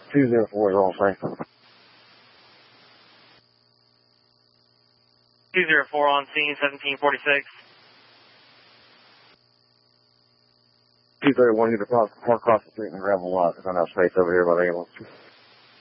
204 is all safe. 204 on scene, 1746. 231, need to park across the street in the gravel lot. There's not enough space over here by the ambulance.